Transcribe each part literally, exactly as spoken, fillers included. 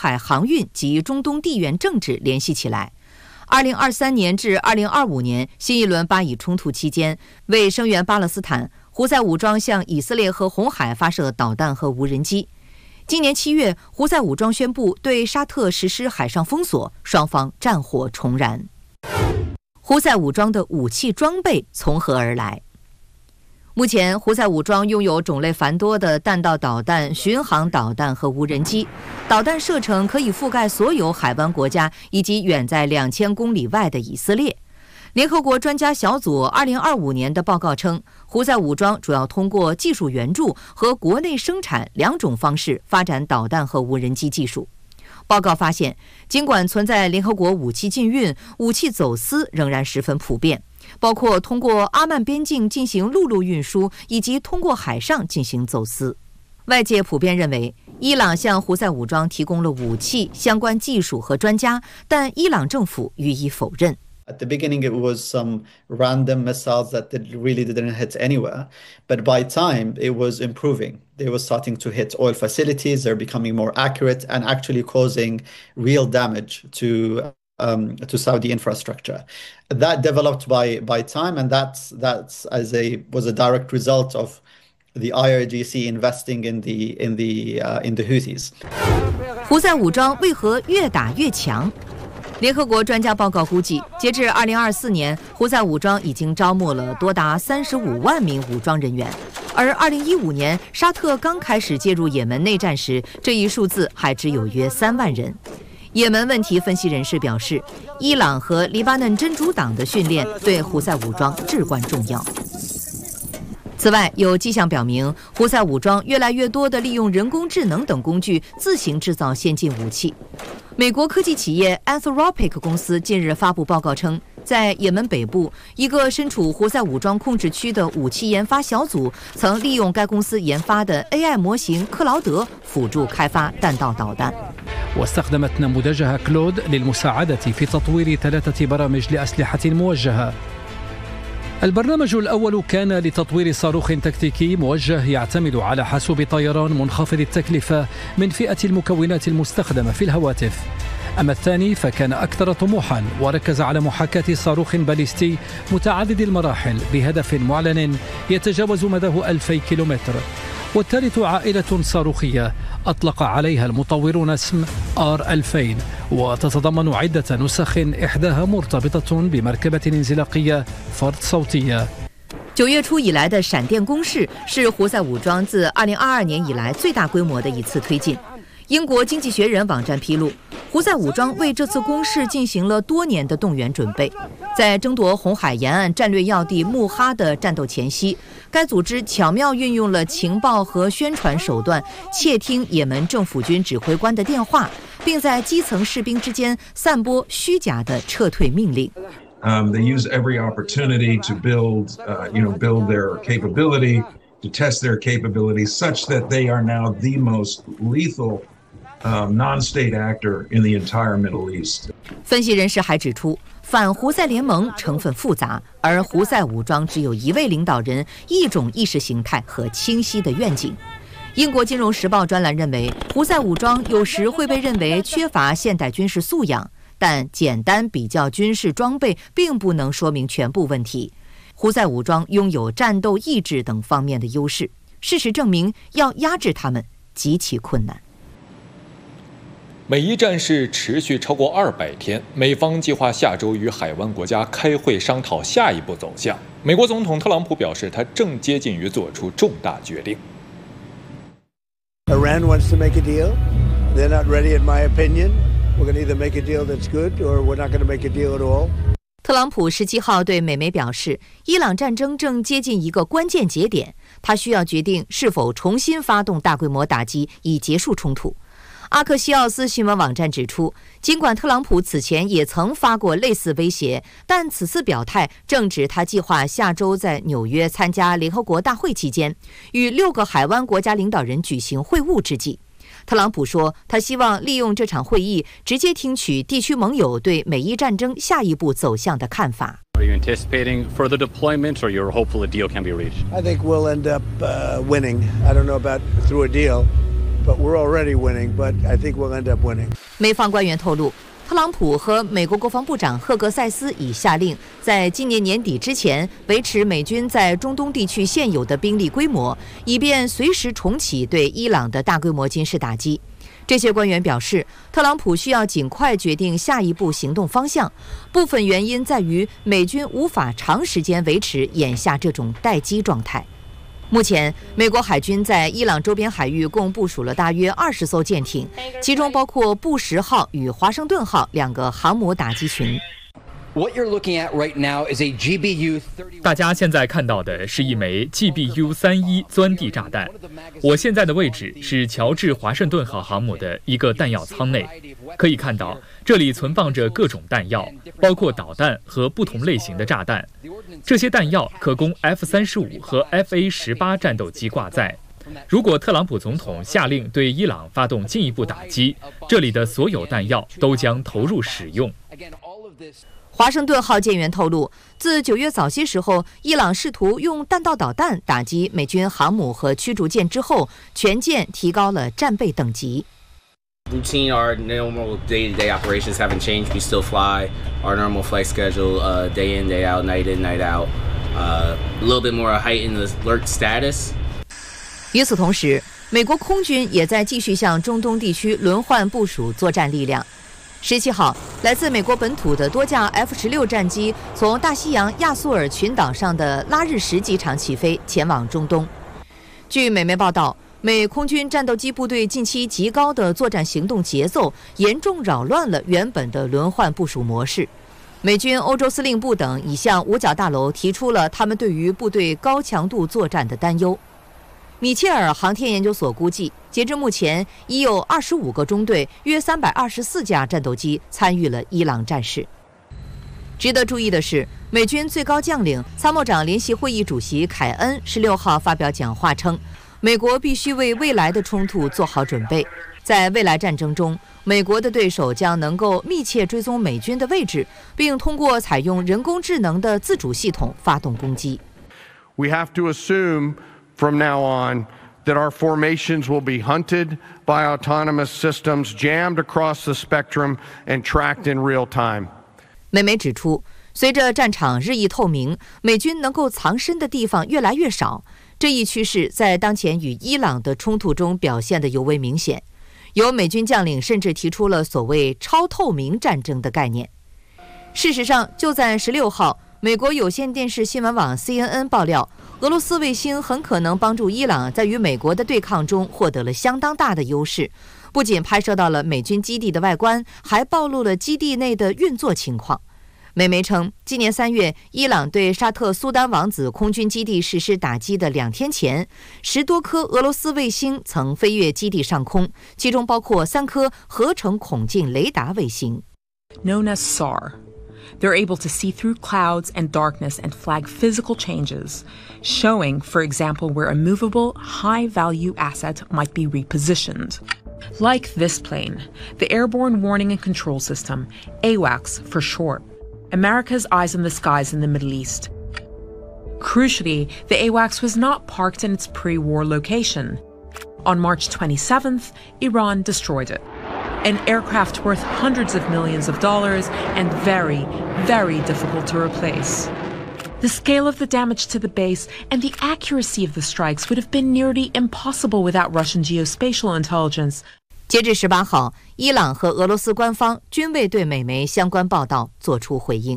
海航运及中东地缘政治联系起来。二零二三年至二零二五年新一轮巴以冲突期间，为声援巴勒斯坦，胡塞武装向以色列和红海发射导弹和无人机。今年七月，胡塞武装宣布对沙特实施海上封锁，双方战火重燃。胡塞武装的武器装备从何而来？目前，胡塞武装拥有种类繁多的弹道导弹、巡航导弹和无人机，导弹射程可以覆盖所有海湾国家以及远在两千公里外的以色列。联合国专家小组二零二五年的报告称，胡塞武装主要通过技术援助和国内生产两种方式发展导弹和无人机技术。报告发现，尽管存在联合国武器禁运，武器走私仍然十分普遍，包括通过阿曼边境进行陆路运输，以及通过海上进行走私。外界普遍认为，伊朗向胡塞武装提供了武器、相关技术和专家，但伊朗政府予以否认。 At the beginning, it was some random missiles that did, really didn't hit anywhere. But by time, it was improving. They were starting to hit oil facilities. They're becoming more accurate and actually causing real damage to um, to Saudi infrastructure. That developed by by time, and that's that's as a was a direct result of the I R G C investing in the in the uh, in the Houthis. 胡塞武装为何越打越强？联合国专家报告估计，截至二零二四年，胡塞武装已经招募了多达三十五万名武装人员，而二零一五年沙特刚开始介入也门内战时，这一数字还只有约三万人。也门问题分析人士表示，伊朗和黎巴嫩真主党的训练对胡塞武装至关重要。此外，有迹象表明，胡塞武装越来越多地利用人工智能等工具自行制造先进武器。美国科技企业 Anthropic 公司近日发布报告称，在也门北部一个身处胡塞武装控制区的武器研发小组曾利用该公司研发的 A I 模型克劳德辅助开发弹道导弹。 واستخدمت نموذجها كلود للمساعدة في تطوير ثلاثة برامج لأسلحة موجهة. البرنامج الأول كان لتطوير صاروخ تكتيكي موجه يعتمد على حاسوب طيران منخفض التكلفة من فئة المكونات المستخدمة في الهواتف. أما الثاني فكان أكثر طموحا وركز على محاكاة صاروخ باليستي متعدد المراحل بهدف معلن يتجاوز مداه ألفي كيلومتر. والثالث عائلة صاروخية أطلق عليها المطورون اسم آر ألفين وتتضمن عدة نسخ إحداها مرتبطة بمركبة انزلاقية فرد صوتية。 九月初以来的闪电攻势是胡塞武装自二零二二年以来最大规模的一次推进。英国经济学人网站披露，胡塞武装为这次攻势进行了多年的动员准备。在争夺红海沿岸战略要地穆哈的战斗前夕，该组织巧妙运用了情报和宣传手段，窃听也门政府军指挥官的电话，并在基层士兵之间散播虚假的撤退命令。 Um, they use every opportunity to build, uh, you know, build their capability, to test their capabilities, such that they are now the most lethal.Um, non-state actor in the entire Middle East. 分析人士还指出，反胡塞联盟成分复杂，而胡塞武装只有一位领导人、一种意识形态和清晰的愿景。英国金融时报专栏认为，胡塞武装有时会被认为缺乏现代军事素养，但简单比较军事装备并不能说明全部问题。胡塞武装拥有战斗意志等方面的优势，事实证明，要压制他们极其困难。 美伊战事持续超过二百天，美方计划下周与海湾国家开会商讨下一步走向。美国总统特朗普表示，他正接近于做出重大决定。 Iran wants to make a deal. They're not ready, in my opinion. We're going to either make a deal that's good, or we're not going to make a deal at all. 特朗普十七号对美媒表示，伊朗战争正接近一个关键节点，他需要决定是否重新发动大规模打击以结束冲突。阿克西奥斯新闻网站指出，尽管特朗普此前也曾发过类似威胁，但此次表态正值他计划下周在纽约参加联合国大会期间，与六个海湾国家领导人举行会晤之际。特朗普说，他希望利用这场会议直接听取地区盟友对美伊战争下一步走向的看法。 Are you anticipating further deployment, or you're hopeful a deal can be reached? I think we'll end up uh, winning. I don't know about through a deal, but we're already winning. But I think we'll end up winning. 美方官员透露，特朗普和美国国防部长赫格塞斯已下令，在今年年底之前维持美军在中东地区现有的兵力规模，以便随时重启对伊朗的大规模军事打击。这些官员表示，特朗普需要尽快决定下一步行动方向，部分原因在于美军无法长时间维持眼下这种待机状态。目前，美国海军在伊朗周边海域共部署了大约二十艘舰艇，其中包括布什号与华盛顿号两个航母打击群。 What you're looking at right now is a G B U 大家现在看到的是一枚 G B U 三十一钻地炸弹。我现在的位置是乔治华盛顿号航母的一个弹药舱内，可以看到这里存放着各种弹药，包括导弹和不同类型的炸弹。这些弹药可供 F 三十五和 F A 十八战斗机挂载。如果特朗普总统下令对伊朗发动进一步打击，这里的所有弹药都将投入使用。 华盛顿号舰员透露，自九月早些时候，伊朗试图用弹道导弹打击美军航母和驱逐舰之后，全舰提高了战备等级。 Routine, our normal day-to-day operations haven't changed. We still fly our normal flight schedule, uh, day in, day out, night in, night out. Uh, a little bit more heightened alert status. 与此同时，美国空军也在继续向中东地区轮换部署作战力量。十七号，来自美国本土的多架 F 十六战机从大西洋亚速尔群岛上的拉日什机场起飞，前往中东。据美媒报道，美空军战斗机部队近期极高的作战行动节奏，严重扰乱了原本的轮换部署模式。美军欧洲司令部等已向五角大楼提出了他们对于部队高强度作战的担忧。米切尔航天研究所估计，截至目前，已有二十五个中队、约三百二十四架战斗机参与了伊朗战事。值得注意的是，美军最高将领、参谋长联席会议主席凯恩十六号发表讲话称，美国必须为未来的冲突做好准备。在未来战争中，美国的对手将能够密切追踪美军的位置，并通过采用人工智能的自主系统发动攻击。 We have to assume from now on that our formations will be hunted by autonomous systems jammed across the spectrum and tracked in real time. 美媒指出，随着战场日益透明，美军能够藏身的地方越来越少。这一趋势在当前与伊朗的冲突中表现得尤为明显。有美军将领甚至提出了所谓超透明战争的概念。事实上，就在十六号，美国有线电视新闻网 C N N 爆料，俄罗斯卫星很可能帮助伊朗在与美国的对抗中获得了相当大的优势。不仅拍摄到了美军基地的外观，还暴露了基地内的运作情况。美媒称，今年三月，伊朗对沙特苏丹王子空军基地实施打击的两天前，十多颗俄罗斯卫星曾飞越基地上空，其中包括三颗合成孔径雷达卫星。 Known as S A R, they're able to see through clouds and darkness and flag physical changes, showing, for example, where a movable, high-value asset might be repositioned. Like this plane, the Airborne Warning and Control System, AWACS for short, America's eyes in the skies in the Middle East. Crucially, the AWACS was not parked in its pre-war location. On March twenty-seventh, Iran destroyed it. An aircraft worth hundreds of millions of dollars and very, very difficult to replace. The scale of the damage to the base and the accuracy of the strikes would have been nearly impossible without Russian geospatial intelligence. 截至十八号，伊朗和俄罗斯官方均未对美媒相关报道作出回应。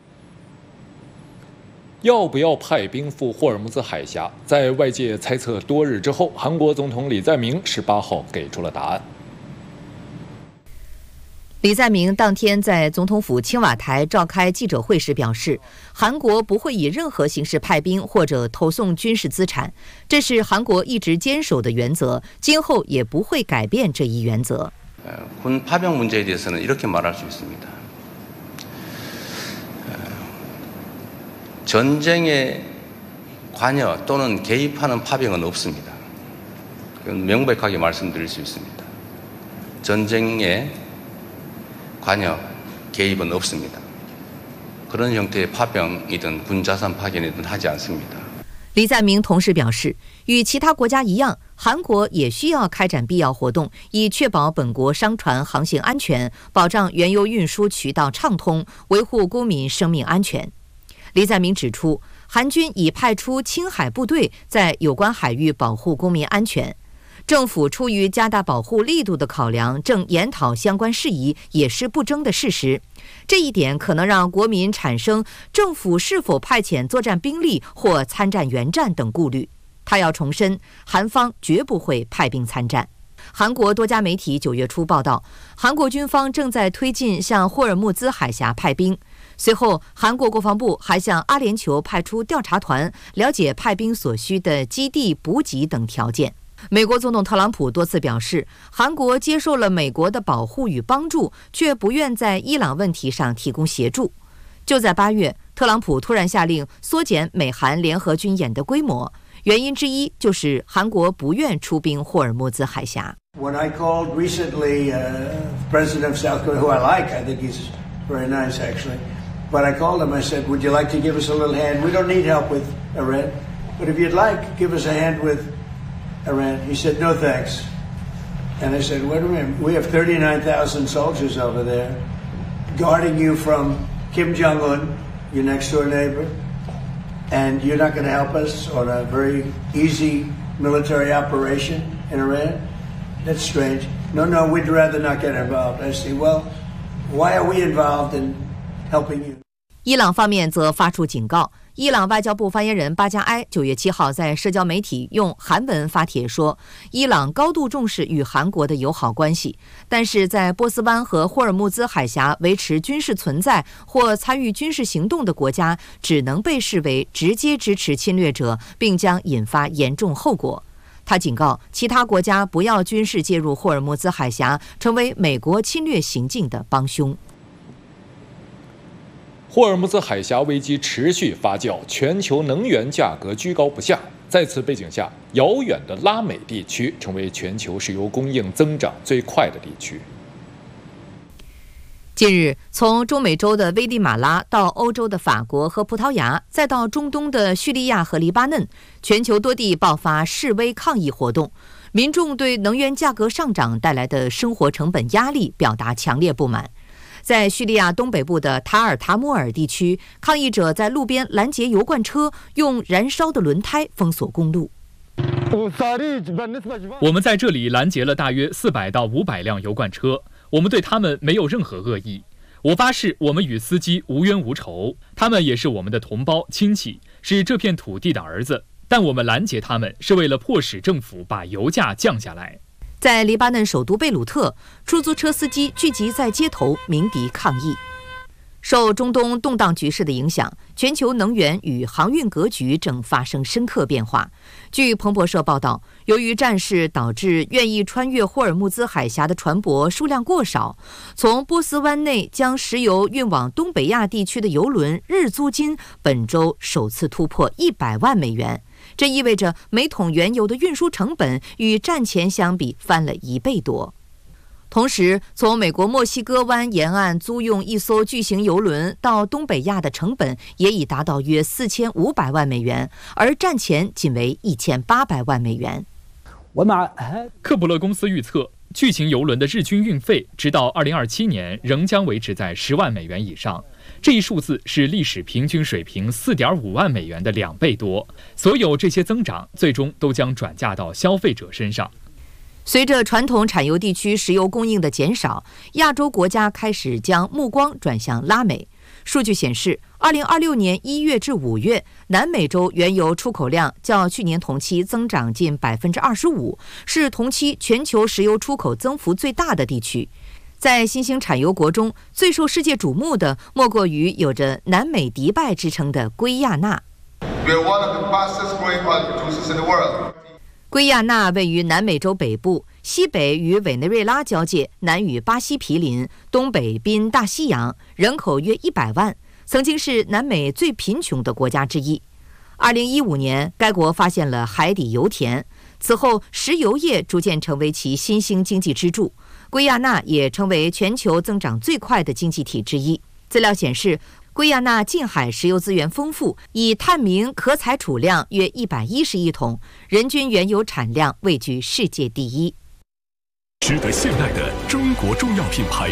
要不要派兵赴霍尔木兹海峡？在外界猜测多日之后，韩国总统李在明十八号给出了答案。 李在明当天在总统府青瓦台召开记者会时表示，韩国不会以任何形式派兵或者投送军事资产，这是韩国一直坚守的原则，今后也不会改变这一原则。 군 파병 문제에 대해서는 이렇게 말할 수 있습니다. 전쟁에 관여 또는 개입하는 파병은 없습니다. 그건 명백하게 말씀드릴 수 있습니다. 전쟁에 관여, 개입은 없습니다. 그런 형태의 파병이든 군자산 파견이든 하지 않습니다. 李在明同时表示，与其他国家一样， 韩国也需要开展必要活动，以确保本国商船航行安全，保障原油运输渠道畅通，维护公民生命安全。李在明指出，韩军已派出青海部队在有关海域保护公民安全。政府出于加大保护力度的考量，正研讨相关事宜，也是不争的事实。这一点可能让国民产生政府是否派遣作战兵力或参战援战等顾虑。他要重申，韩方绝不会派兵参战。韩国多家媒体九月初报道，韩国军方正在推进向霍尔木兹海峡派兵。随后，韩国国防部还向阿联酋派出调查团，了解派兵所需的基地、补给等条件。美国总统特朗普多次表示，韩国接受了美国的保护与帮助，却不愿在伊朗问题上提供协助。就在八月，特朗普突然下令缩减美韩联合军演的规模，原因之一就是韩国不愿出兵霍尔木兹海峡。 When I called recently, uh, President of South Korea, who I like, I think he's very nice actually, but I called him, I said, would you like to give us a little hand? We don't need help with Iran, but if you'd like, give us a hand with Iran. He said, no thanks. And I said, wait a minute, we have thirty-nine thousand soldiers over there guarding you from Kim Jong-un, your next door neighbor, and you're not going to help us on a very easy military operation in Iran? That's strange. No, no, we'd rather not get involved. I say, well, why are we involved in helping you? 伊朗方面则发出警告。伊朗外交部发言人巴加埃九月七号在社交媒体用韩文发帖说，伊朗高度重视与韩国的友好关系，但是在波斯湾和霍尔木兹海峡维持军事存在或参与军事行动的国家，只能被视为直接支持侵略者，并将引发严重后果。他警告其他国家不要军事介入霍尔木兹海峡，成为美国侵略行径的帮凶。 霍尔木兹海峡危机持续发酵，全球能源价格居高不下。在此背景下，遥远的拉美地区成为全球石油供应增长最快的地区。 近日，从中美洲的危地马拉到欧洲的法国和葡萄牙，再到中东的叙利亚和黎巴嫩，全球多地爆发示威抗议活动，民众对能源价格上涨带来的生活成本压力表达强烈不满。在叙利亚东北部的塔尔塔莫尔地区，抗议者在路边拦截油罐车，用燃烧的轮胎封锁公路。 我们在这里拦截了大约四百到五百辆油罐车，我们对他们没有任何恶意。我发誓，我们与司机无冤无仇，他们也是我们的同胞亲戚，是这片土地的儿子。但我们拦截他们，是为了迫使政府把油价降下来。 在黎巴嫩首都贝鲁特，出租车司机聚集在街头鸣笛抗议。受中东动荡局势的影响，全球能源与航运格局正发生深刻变化。据彭博社报道，由于战事导致愿意穿越霍尔木兹海峡的船舶数量过少，从波斯湾内将石油运往东北亚地区的油轮日租金本周首次突破一百万美元。这意味着每桶原油的运输成本与战前相比翻了一倍多。同时，从美国墨西哥湾沿岸租用一艘巨型油轮到东北亚的成本也已达到约四千五百万美元，而战前仅为一千八百万美元。 克普勒公司预测，巨型油轮的日均运费直到二零二七年仍将维持在十万美元以上，这一数字是历史平均水平四点五万美元的两倍多。所有这些增长最终都将转嫁到消费者身上。 随着传统产油地区石油供应的减少，亚洲国家开始将目光转向拉美。数据显示，二零二六年一月至五月，南美洲原油出口量较去年同期增长近百分之二十五，是同期全球石油出口增幅最大的地区。在新兴产油国中，最受世界瞩目的莫过于有着南美迪拜之称的圭亚那。圭亚那位于南美洲北部，西北与委内瑞拉交界，南与巴西毗邻，东北濒大西洋，人口约一百万，曾经是南美最贫穷的国家之一。二零一五年，该国发现了海底油田，此后石油业逐渐成为其新兴经济支柱，圭亚那也成为全球增长最快的经济体之一。资料显示， 圭亚那近海石油资源丰富，以探明可采储量约一百一十亿桶，人均原油产量位居世界第一。 值得信赖的中国中药品牌